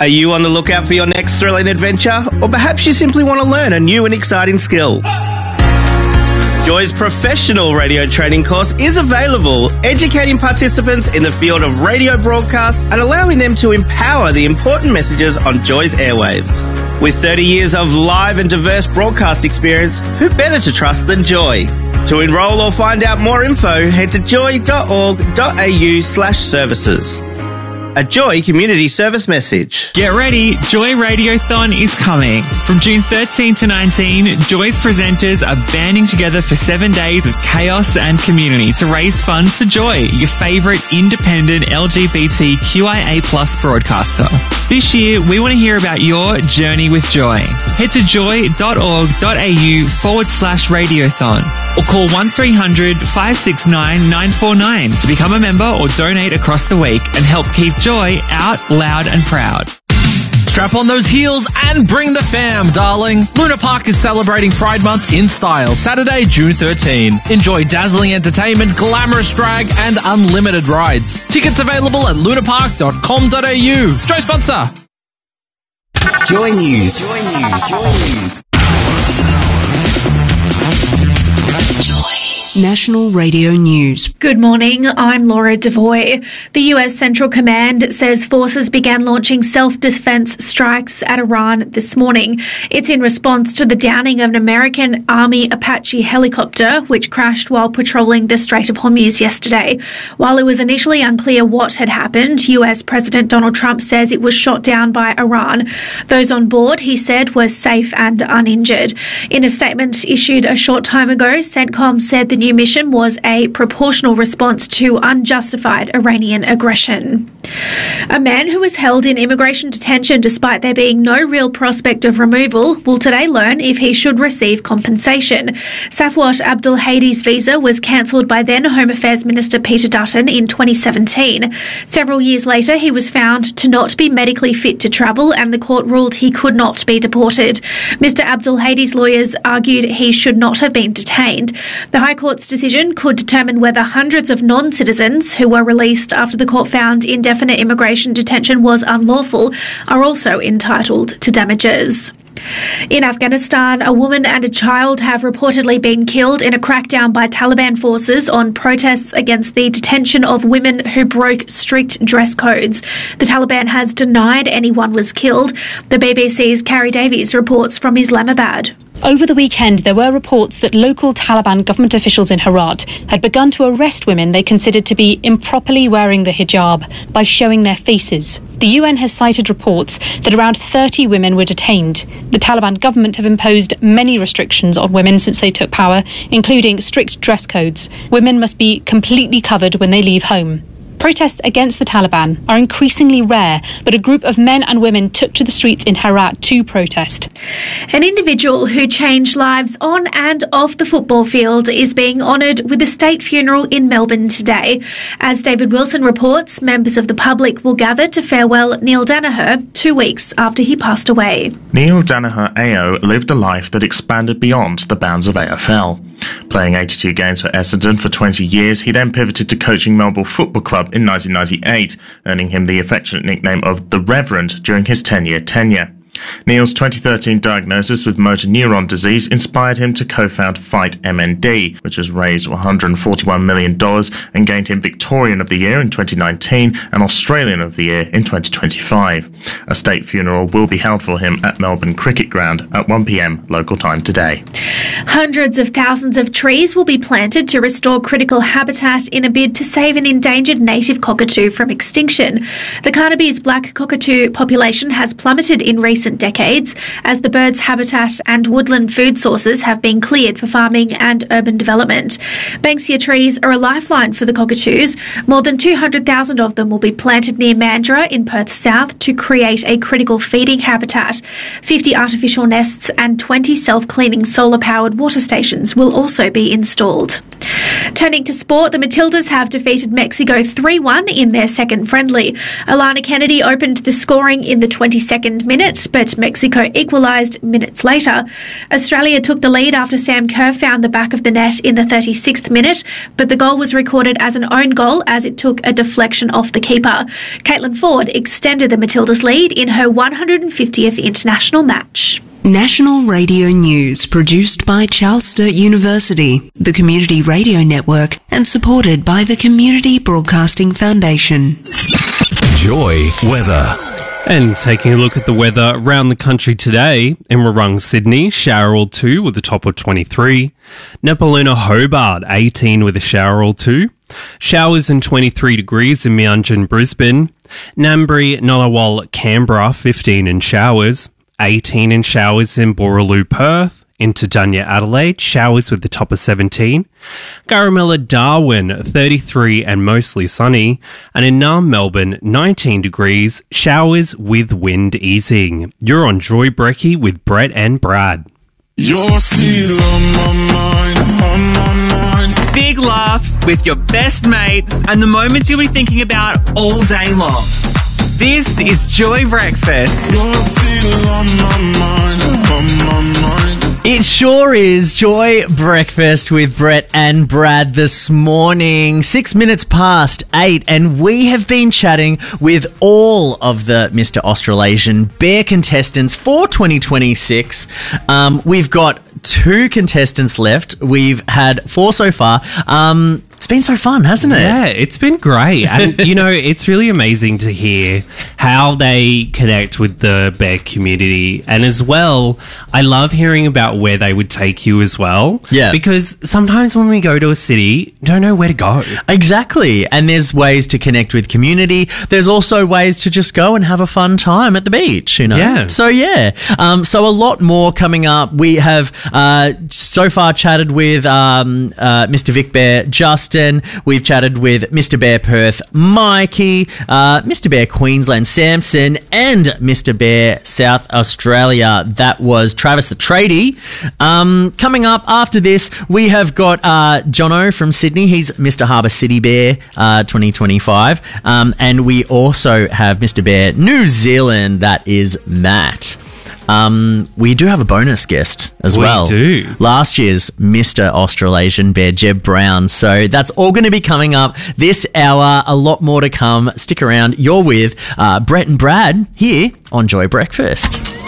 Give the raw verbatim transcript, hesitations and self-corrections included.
Are you on the lookout for your next thrilling adventure? Or perhaps you simply want to learn a new and exciting skill? Joy's professional radio training course is available, educating participants in the field of radio broadcast and allowing them to empower the important messages on Joy's airwaves. With thirty years of live and diverse broadcast experience, who better to trust than Joy? To enrol or find out more info, head to joy.org.au slash services. A Joy community service message. Get ready, Joy Radiothon is coming. From June thirteenth to nineteenth, Joy's presenters are banding together for seven days of chaos and community to raise funds for Joy, your favourite independent L G B T Q I A plus broadcaster. This year, we want to hear about your journey with Joy. Head to joy.org.au forward slash radiothon or call one three hundred five six nine nine four nine to become a member or donate across the week and help keep Joy out loud and proud. Strap on those heels and bring the fam, darling. Luna Park is celebrating Pride Month in style, Saturday, June thirteenth. Enjoy dazzling entertainment, glamorous drag, and unlimited rides. Tickets available at lunapark dot com dot a u. Joy sponsor. Joy News. Joy News. Joy News. National Radio News. Good morning, I'm Laura Devoy. The U S Central Command says forces began launching self-defense strikes at Iran this morning. It's in response to the downing of an American Army Apache helicopter, which crashed while patrolling the Strait of Hormuz yesterday. While it was initially unclear what had happened, U S President Donald Trump says it was shot down by Iran. Those on board, he said, were safe and uninjured. In a statement issued a short time ago, CENTCOM said the new mission was a proportional response to unjustified Iranian aggression. A man who was held in immigration detention despite there being no real prospect of removal will today learn if he should receive compensation. Safwat Abdul Hadi's visa was cancelled by then Home Affairs Minister Peter Dutton in twenty seventeen. Several years later, he was found to not be medically fit to travel and the court ruled he could not be deported. Mister Abdul Hadi's lawyers argued he should not have been detained. The High Court's decision could determine whether hundreds of non-citizens who were released after the court found indefinite immigration detention was unlawful are also entitled to damages. In Afghanistan, a woman and a child have reportedly been killed in a crackdown by Taliban forces on protests against the detention of women who broke strict dress codes. The Taliban has denied anyone was killed. The B B C's Carrie Davies reports from Islamabad. Over the weekend, there were reports that local Taliban government officials in Herat had begun to arrest women they considered to be improperly wearing the hijab by showing their faces. The U N has cited reports that around thirty women were detained. The Taliban government have imposed many restrictions on women since they took power, including strict dress codes. Women must be completely covered when they leave home. Protests against the Taliban are increasingly rare, but a group of men and women took to the streets in Herat to protest. An individual who changed lives on and off the football field is being honoured with a state funeral in Melbourne today. As David Wilson reports, members of the public will gather to farewell Neil Danaher two weeks after he passed away. Neil Danaher A O lived a life that expanded beyond the bounds of A F L. Playing eighty-two games for Essendon for twenty years, he then pivoted to coaching Melbourne Football Club in nineteen ninety-eight, earning him the affectionate nickname of The Reverend during his ten-year tenure. Neil's twenty thirteen diagnosis with motor neuron disease inspired him to co-found Fight M N D, which has raised one hundred forty-one million dollars and gained him Victorian of the Year in twenty nineteen and Australian of the Year in twenty twenty-five. A state funeral will be held for him at Melbourne Cricket Ground at one p m local time today. Hundreds of thousands of trees will be planted to restore critical habitat in a bid to save an endangered native cockatoo from extinction. The Carnaby's black cockatoo population has plummeted in recent decades as the bird's habitat and woodland food sources have been cleared for farming and urban development. Banksia trees are a lifeline for the cockatoos. More than two hundred thousand of them will be planted near Mandurah in Perth South to create a critical feeding habitat. fifty artificial nests and twenty self-cleaning solar-powered powered water stations will also be installed. Turning to sport, the Matildas have defeated Mexico three one in their second friendly. Alana Kennedy opened the scoring in the twenty-second minute, but Mexico equalised minutes later. Australia took the lead after Sam Kerr found the back of the net in the thirty-sixth minute, but the goal was recorded as an own goal as it took a deflection off the keeper. Caitlin Ford extended the Matildas' lead in her one hundred fiftieth international match. National Radio News, produced by Charles Sturt University, the Community Radio Network, and supported by the Community Broadcasting Foundation. Joy weather. And taking a look at the weather around the country today, in Warrung, Sydney, shower or two with a top of twenty-three. Nepaluna, Hobart, eighteen with a shower or two. Showers and twenty-three degrees in Meanjin, Brisbane. Ngambri, Ngunnawal, Canberra, fifteen in showers. eighteen in showers in Boorloo, Perth. In Tadanya, Adelaide, showers with the top of seventeen. Garamella, Darwin, thirty-three and mostly sunny. And in Naarm, Melbourne, nineteen degrees, showers with wind easing. You're on Joy Brecky with Brett and Brad. You're still on my mind, on my mind. Big laughs with your best mates and the moments you'll be thinking about all day long. This is Joy Breakfast. You're still on my mind, on my mind. It sure is Joy Breakfast with Brett and Brad this morning. Six minutes past eight, and we have been chatting with all of the Mister Australasian Bear contestants for twenty twenty-six. Um, we've got two contestants left. We've had four so far. Um, it's been so fun, hasn't it? Yeah, it's been great. And, you know, it's really amazing to hear how they connect with the bear community. And as well, I love hearing about where they would take you as well. Yeah. Because sometimes when we go to a city, don't know where to go. Exactly. And there's ways to connect with community. There's also ways to just go and have a fun time at the beach, you know? Yeah. So, yeah. Um, so a lot more coming up. We have uh, so far chatted with um, uh, Mister Vic Bear, Justin. We've chatted with Mister Bear Perth, Mikey, uh, Mister Bear Queensland, Samson, and Mister Bear South Australia. That was Travis the Tradie. Um, coming up after this, we have got uh, Jono from Sydney. He's Mister Harbour City Bear uh, twenty twenty-five. Um, and we also have Mister Bear New Zealand. That is Matt. Um, we do have a bonus guest as we well. We do. Last year's Mister Australasian Bear, Jeb Brown. So that's all going to be coming up this hour. A lot more to come. Stick around. You're with uh, Brett and Brad here on Joy Breakfast.